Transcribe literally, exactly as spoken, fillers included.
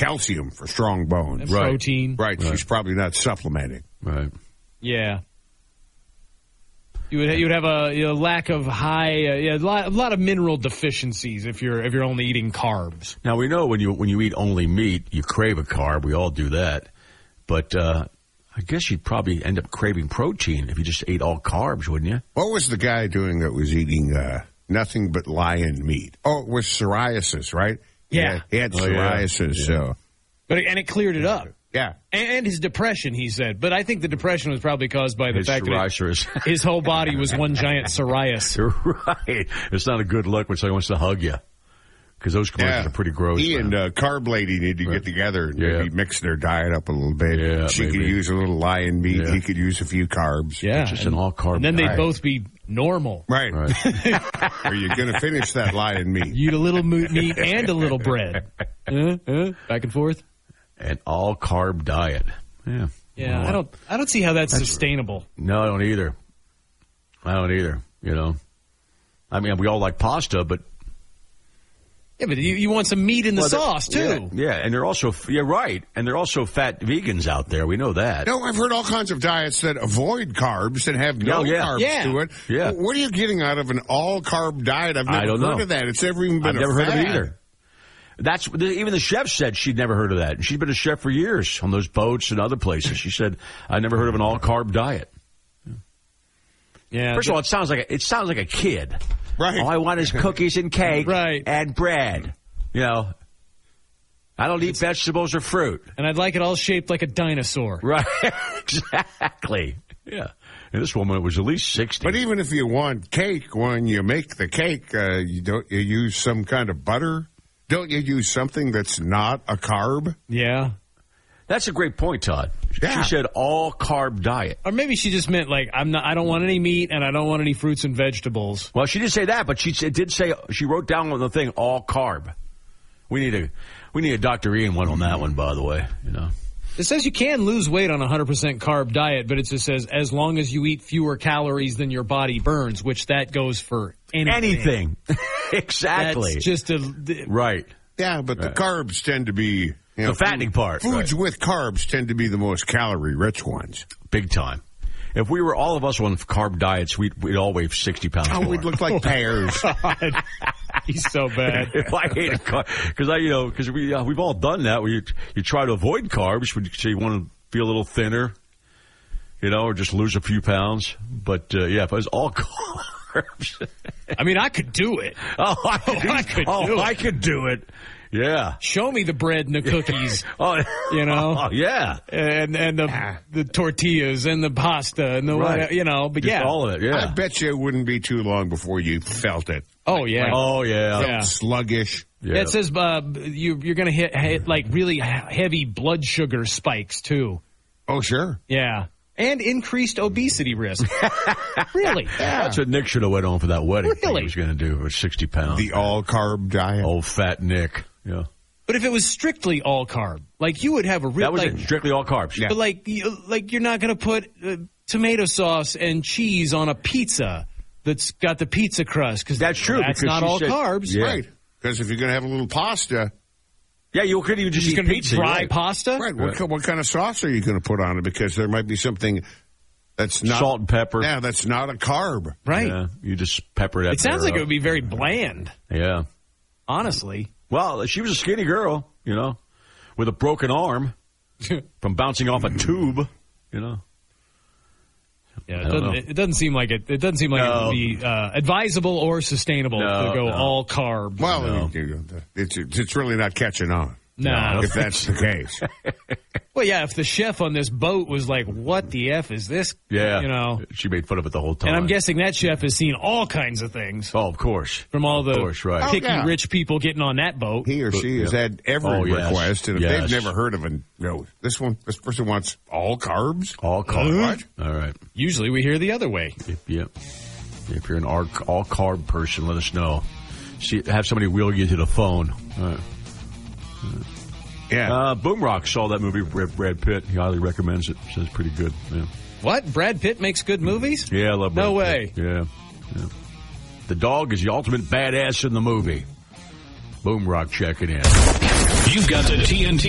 calcium for strong bones. And Right. protein. Right. right. She's probably not supplementing. Right. Yeah. You would you would have a you know, lack of high uh, yeah, a, lot, a lot of mineral deficiencies if you're if you're only eating carbs. Now we know when you when you eat only meat, you crave a carb. We all do that, but uh, I guess you'd probably end up craving protein if you just ate all carbs, wouldn't you? What was the guy doing that was eating uh, nothing but lion meat? Oh, it was psoriasis, right? Yeah, he had, he had oh, psoriasis. Yeah. So but and it cleared it up. Yeah. And his depression, he said. But I think the depression was probably caused by the His fact psoriasis. that it, his whole body was one giant psoriasis. Right. It's not a good look when someone wants to hug you. Because those commercials yeah. are pretty gross. He man. and uh, Carb Lady need to right. get together and yeah. maybe mix their diet up a little bit. Yeah, she maybe. could use a little lion meat. Yeah. He could use a few carbs. Yeah. Just an all-carb And then they'd diet. both be normal. Right. right. Are you going to finish that lion meat? You eat a little mo- meat and a little bread. Uh, uh, back and forth. An all-carb diet. Yeah. Yeah, Well, I don't I don't see how that's, that's sustainable. No, I don't either. I don't either, you know. I mean, we all like pasta, but... Yeah, but you, you want some meat in the well, sauce, too. Yeah, yeah, and they're also... Yeah, right. And they're also fat vegans out there. We know that. No, I've heard all kinds of diets that avoid carbs and have no Oh, yeah. carbs Yeah. to it. Yeah. What are you getting out of an all-carb diet? I've never I don't heard know. of that. It's never even been I've a never heard of it fad. either. That's even the chef said she'd never heard of that. And she's been a chef for years on those boats and other places. She said, I never heard of an all-carb diet. Yeah. First of all, it sounds like a, it sounds like a kid. Right. All I want is cookies and cake Right. and bread. You know, I don't eat vegetables or fruit. And I'd like it all shaped like a dinosaur. Right. Exactly. Yeah. And this woman was at least sixty. But even if you want cake, when you make the cake, uh, you don't you use some kind of butter? Don't you use something that's not a carb? Yeah. That's a great point, Todd. Yeah. She said all-carb diet. Or maybe she just meant like I'm not I don't want any meat and I don't want any fruits and vegetables. Well, she did say that, but she said- did say, she wrote down on the thing, all-carb. We need a we need a Doctor Ian one on that one, by the way, you know. It says you can lose weight on a one hundred percent carb diet, but it just says as long as you eat fewer calories than your body burns, which that goes for anything. Anything. Exactly. That's just a... Right. Yeah, but Right. the carbs tend to be... You know, The fattening part, Foods right. with carbs tend to be the most calorie-rich ones. Big time. If we were all of us on carb diets, we'd, we'd all weigh sixty pounds Oh, more. we'd look like pears. He's so bad. If I ate a carb, because I, you know, because we uh, we've all done that. Where you you try to avoid carbs, when you say you want to be a little thinner, you know, or just lose a few pounds. But uh, yeah, if it was all carbs, I mean, I could do it. oh, I could, Oh, I could oh, do it. I could do it. Yeah. Show me the bread and the cookies, Oh, you know, oh, yeah. and and the the tortillas and the pasta and the Right. whatever, you know. But Just yeah, all of it. Yeah. I bet you it wouldn't be too long before you felt it. oh yeah. Oh yeah. Yeah. Sluggish. Yeah. It says uh, you you're gonna hit, hit like really he- heavy blood sugar spikes too. Oh, sure. Yeah, and increased obesity risk. Really? That's what Nick should have went on for that wedding. thing Really? He was going to do with sixty pounds. The all-carb diet. Old fat Nick. Yeah. But if it was strictly all carb, like you would have a real That was like, it. Strictly all carbs. Yeah. but like you, like you're not gonna put uh, tomato sauce and cheese on a pizza that's got the pizza crust because That's true, That's because not she all said- carbs. Yeah. Right. Because if you're going to have a little pasta, Yeah, you couldn't even just You're eat gonna be pizza. dry you're right. pasta. right, what, ki- what kind of sauce are you going to put on it? Because there might be something that's not... Salt and pepper. Yeah, that's not a carb. Right. Yeah, you just pepper that. It sounds there like it up. would be very bland. Yeah. Honestly. Well, she was a skinny girl, you know, with a broken arm from bouncing off a tube, you know. Yeah, I it don't doesn't, know. it, it doesn't seem like it. It doesn't seem like it No. would be uh, advisable or sustainable No, to go no. all carb. Well, No. you know, it's, it's really not catching on, no. if that's the case. Well, yeah. If the chef on this boat was like, "What the f is this?" Yeah. you know. She made fun of it the whole time. And I'm guessing that chef has seen all kinds of things Oh, of course. from all the Of course, right. picky Oh, yeah. rich people getting on that boat. He or she has Yeah. had every Oh, yes. request, and if Yes. they've never heard of it, no, this one, this person wants all carbs. All carbs. What? All right. Usually we hear the other way. If, yeah. If you're an all carb person, let us know. See, have somebody wheel you to the phone. All right. Yeah. Uh, Boom Rock saw that movie with Brad Pitt. He highly recommends it. Says it's pretty good. Yeah. What? Brad Pitt makes good movies? Yeah, I love Brad No Pitt. way. Yeah. yeah. The dog is the ultimate badass in the movie. Boom Rock checking in. You've got the T N T